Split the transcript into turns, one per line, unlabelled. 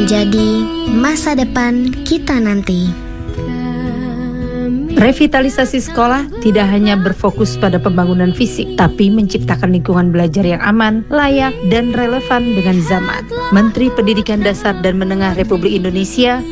menjadi masa depan kita nanti.
Revitalisasi sekolah tidak hanya berfokus pada pembangunan fisik, tapi menciptakan lingkungan belajar yang aman, layak, dan relevan dengan zaman. Menteri Pendidikan Dasar dan Menengah Republik Indonesia,